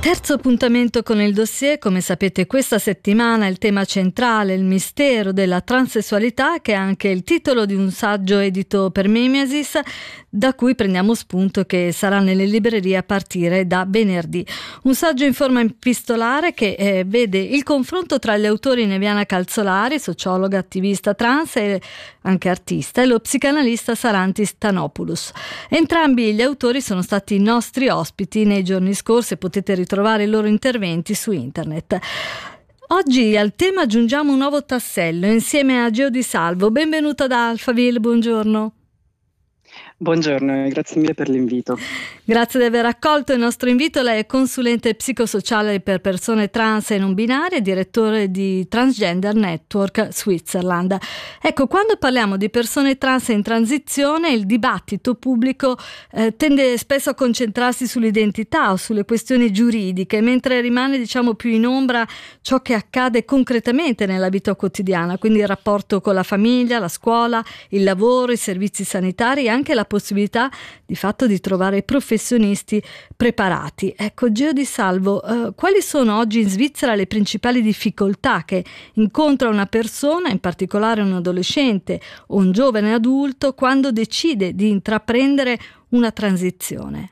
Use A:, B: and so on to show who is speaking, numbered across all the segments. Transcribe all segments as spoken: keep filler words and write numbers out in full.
A: Terzo appuntamento con il dossier. Come sapete, questa settimana il tema centrale, il mistero della transessualità, che è anche il titolo di un saggio edito per Mimesis, da cui prendiamo spunto, che sarà nelle librerie a partire da venerdì. Un saggio in forma epistolare che eh, vede il confronto tra gli autori Neviana Calzolari, sociologa, attivista trans e anche artista, e lo psicanalista Sarantis Stanopoulos. Entrambi gli autori sono stati nostri ospiti nei giorni scorsi e potete ritrovare i loro interventi su internet. Oggi al tema aggiungiamo un nuovo tassello insieme a Geo Di Salvo. Benvenuta da Alphaville, buongiorno.
B: Buongiorno e grazie mille per l'invito.
A: Grazie di aver accolto il nostro invito. Lei è consulente psicosociale per persone trans e non binarie e direttore di Transgender Network Switzerland. Ecco, quando parliamo di persone trans in transizione, il dibattito pubblico eh, tende spesso a concentrarsi sull'identità o sulle questioni giuridiche, mentre rimane, diciamo, più in ombra ciò che accade concretamente nella vita quotidiana, quindi il rapporto con la famiglia, la scuola, il lavoro, i servizi sanitari e anche la possibilità di fatto di trovare professionisti preparati. Ecco, Geo Di Salvo, eh, quali sono oggi in Svizzera le principali difficoltà che incontra una persona, in particolare un adolescente o un giovane adulto, quando decide di intraprendere una transizione?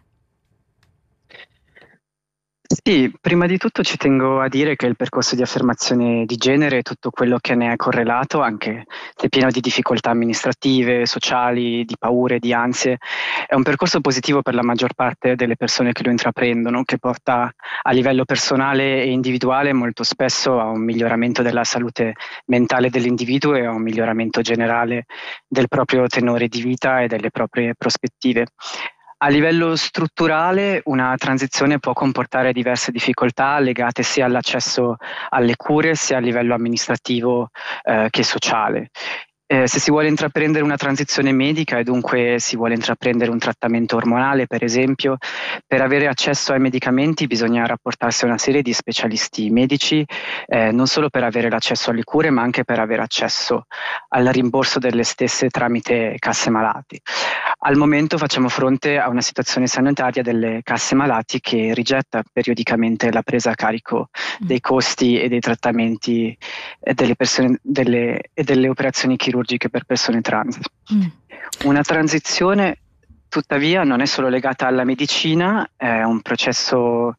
B: Sì, prima di tutto ci tengo a dire che il percorso di affermazione di genere e tutto quello che ne è correlato, anche se pieno di difficoltà amministrative, sociali, di paure, di ansie, è un percorso positivo per la maggior parte delle persone che lo intraprendono, che porta a livello personale e individuale molto spesso a un miglioramento della salute mentale dell'individuo e a un miglioramento generale del proprio tenore di vita e delle proprie prospettive. A livello strutturale una transizione può comportare diverse difficoltà legate sia all'accesso alle cure sia a livello amministrativo eh, che sociale. Eh, se si vuole intraprendere una transizione medica e dunque si vuole intraprendere un trattamento ormonale, per esempio, per avere accesso ai medicamenti bisogna rapportarsi a una serie di specialisti medici, eh, non solo per avere l'accesso alle cure, ma anche per avere accesso al rimborso delle stesse tramite casse malati. Al momento facciamo fronte a una situazione sanitaria delle casse malati che rigetta periodicamente la presa a carico dei costi e dei trattamenti e delle, persone, delle, e delle operazioni chirurgiche per persone trans. Mm. Una transizione, tuttavia, non è solo legata alla medicina, è un processo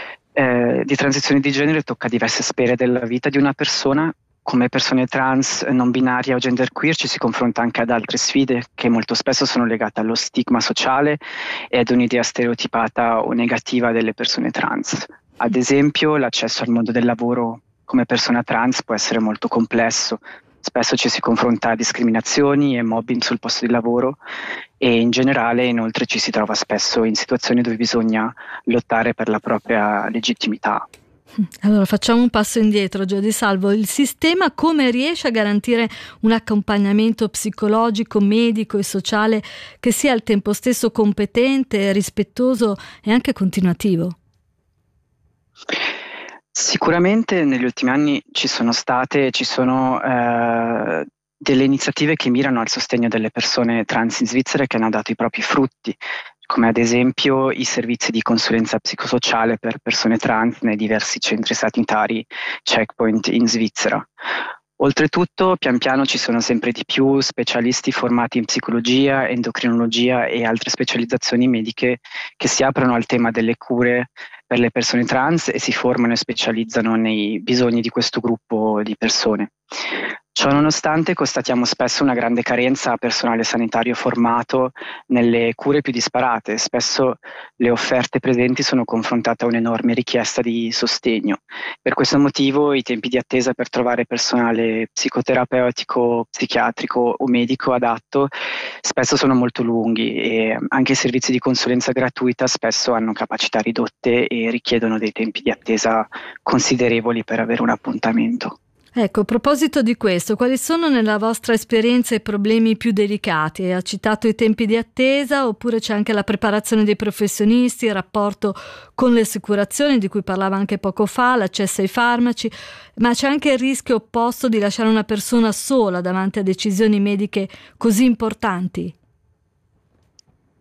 B: eh, di transizione di genere, tocca diverse sfere della vita di una persona. Come persone trans, non binarie o genderqueer ci si confronta anche ad altre sfide che molto spesso sono legate allo stigma sociale e ad un'idea stereotipata o negativa delle persone trans. Ad esempio, l'accesso al mondo del lavoro come persona trans può essere molto complesso. Spesso ci si confronta a discriminazioni e mobbing sul posto di lavoro e in generale inoltre ci si trova spesso in situazioni dove bisogna lottare per la propria legittimità.
A: Allora facciamo un passo indietro, Geo Di Salvo. Il sistema come riesce a garantire un accompagnamento psicologico, medico e sociale che sia al tempo stesso competente, rispettoso e anche continuativo?
B: Sicuramente negli ultimi anni ci sono state, ci sono eh, delle iniziative che mirano al sostegno delle persone trans in Svizzera e che hanno dato i propri frutti, come ad esempio i servizi di consulenza psicosociale per persone trans nei diversi centri sanitari Checkpoint in Svizzera. Oltretutto, pian piano ci sono sempre di più specialisti formati in psicologia, endocrinologia e altre specializzazioni mediche che si aprono al tema delle cure per le persone trans e si formano e specializzano nei bisogni di questo gruppo di persone. Ciò nonostante constatiamo spesso una grande carenza a personale sanitario formato nelle cure più disparate. Spesso le offerte presenti sono confrontate a un'enorme richiesta di sostegno. Per questo motivo i tempi di attesa per trovare personale psicoterapeutico, psichiatrico o medico adatto spesso sono molto lunghi e anche i servizi di consulenza gratuita spesso hanno capacità ridotte e richiedono dei tempi di attesa considerevoli per avere un appuntamento.
A: Ecco, a proposito di questo, quali sono nella vostra esperienza i problemi più delicati? Ha citato i tempi di attesa, oppure c'è anche la preparazione dei professionisti, il rapporto con le assicurazioni di cui parlava anche poco fa, l'accesso ai farmaci, ma c'è anche il rischio opposto di lasciare una persona sola davanti a decisioni mediche così importanti?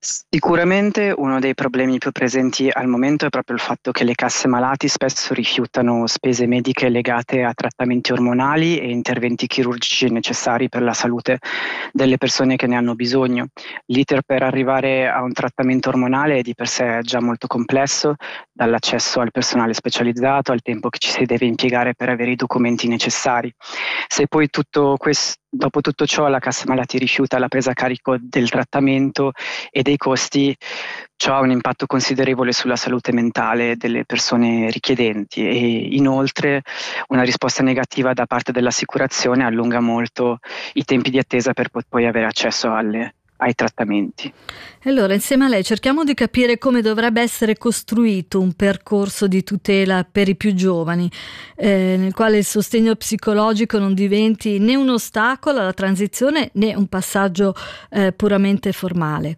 B: Sicuramente uno dei problemi più presenti al momento è proprio il fatto che le casse malati spesso rifiutano spese mediche legate a trattamenti ormonali e interventi chirurgici necessari per la salute delle persone che ne hanno bisogno. L'iter per arrivare a un trattamento ormonale è di per sé già molto complesso, dall'accesso al personale specializzato al tempo che ci si deve impiegare per avere i documenti necessari. Se poi tutto questo Dopo tutto ciò la cassa malati rifiuta la presa a carico del trattamento e dei costi, ciò ha un impatto considerevole sulla salute mentale delle persone richiedenti e inoltre una risposta negativa da parte dell'assicurazione allunga molto i tempi di attesa per poi avere accesso alle ai trattamenti.
A: Allora, insieme a lei cerchiamo di capire come dovrebbe essere costruito un percorso di tutela per i più giovani, eh, nel quale il sostegno psicologico non diventi né un ostacolo alla transizione né un passaggio eh, puramente formale.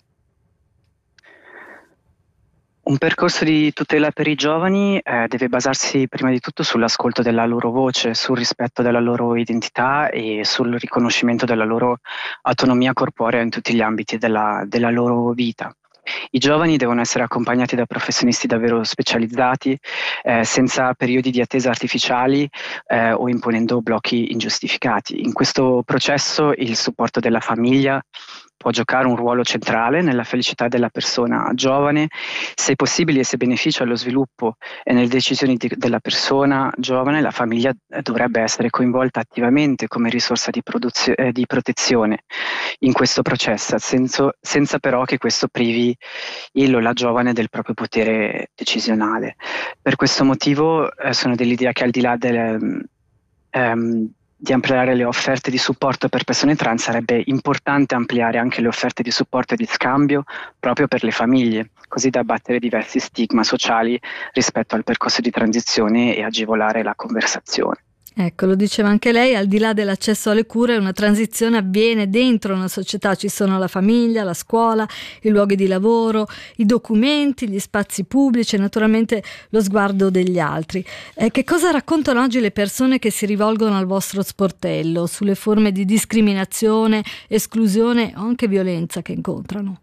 B: Un percorso di tutela per i giovani eh, deve basarsi prima di tutto sull'ascolto della loro voce, sul rispetto della loro identità e sul riconoscimento della loro autonomia corporea in tutti gli ambiti della, della loro vita. I giovani devono essere accompagnati da professionisti davvero specializzati, eh, senza periodi di attesa artificiali eh, o imponendo blocchi ingiustificati. In questo processo il supporto della famiglia può giocare un ruolo centrale nella felicità della persona giovane, se possibile e se beneficia allo sviluppo e nelle decisioni di, della persona giovane, la famiglia dovrebbe essere coinvolta attivamente come risorsa di, produzio, eh, di protezione in questo processo, senso, senza però che questo privi il o la giovane del proprio potere decisionale. Per questo motivo eh, sono dell'idea che al di là del... Um, di ampliare le offerte di supporto per persone trans sarebbe importante ampliare anche le offerte di supporto e di scambio proprio per le famiglie, così da abbattere diversi stigma sociali rispetto al percorso di transizione e agevolare la conversazione.
A: Ecco, lo diceva anche lei, al di là dell'accesso alle cure una transizione avviene dentro una società, ci sono la famiglia, la scuola, i luoghi di lavoro, i documenti, gli spazi pubblici e naturalmente lo sguardo degli altri. Eh, che cosa raccontano oggi le persone che si rivolgono al vostro sportello sulle forme di discriminazione, esclusione o anche violenza che incontrano?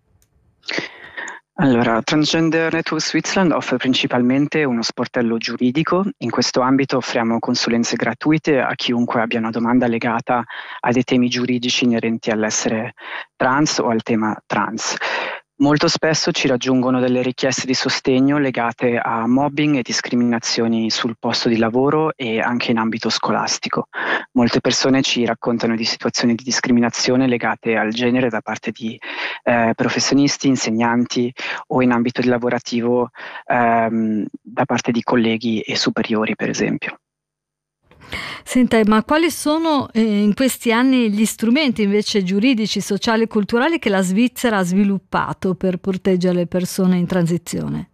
B: Allora, Transgender Network Switzerland offre principalmente uno sportello giuridico. In questo ambito offriamo consulenze gratuite a chiunque abbia una domanda legata a dei temi giuridici inerenti all'essere trans o al tema trans. Molto spesso ci raggiungono delle richieste di sostegno legate a mobbing e discriminazioni sul posto di lavoro e anche in ambito scolastico. Molte persone ci raccontano di situazioni di discriminazione legate al genere da parte di eh, professionisti, insegnanti o in ambito lavorativo ehm, da parte di colleghi e superiori, per esempio.
A: Senta, ma quali sono eh, in questi anni gli strumenti invece giuridici, sociali e culturali che la Svizzera ha sviluppato per proteggere le persone in transizione?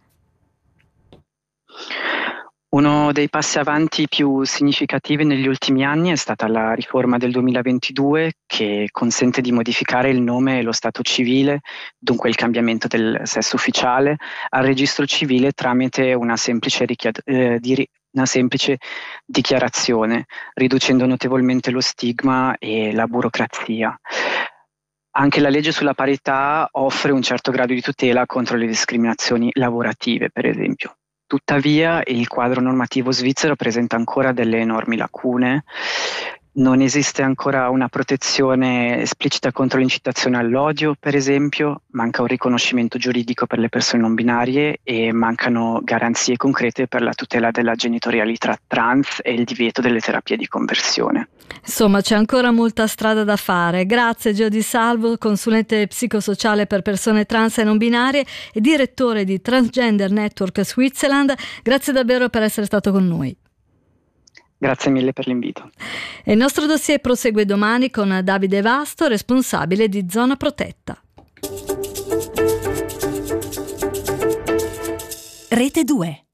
B: Uno dei passi avanti più significativi negli ultimi anni è stata la riforma del duemilaventidue che consente di modificare il nome e lo stato civile, dunque il cambiamento del sesso ufficiale, al registro civile tramite una semplice richied- eh, di una semplice dichiarazione, riducendo notevolmente lo stigma e la burocrazia. Anche la legge sulla parità offre un certo grado di tutela contro le discriminazioni lavorative, per esempio. Tuttavia, il quadro normativo svizzero presenta ancora delle enormi lacune. Non esiste ancora una protezione esplicita contro l'incitazione all'odio, per esempio, manca un riconoscimento giuridico per le persone non binarie e mancano garanzie concrete per la tutela della genitorialità trans e il divieto delle terapie di conversione.
A: Insomma, c'è ancora molta strada da fare. Grazie Geo Di Salvo, consulente psicosociale per persone trans e non binarie e direttore di Transgender Network Switzerland. Grazie davvero per essere stato con noi.
B: Grazie mille per l'invito.
A: E il nostro dossier prosegue domani con Davide Vasto, responsabile di Zona Protetta.
C: Rete due.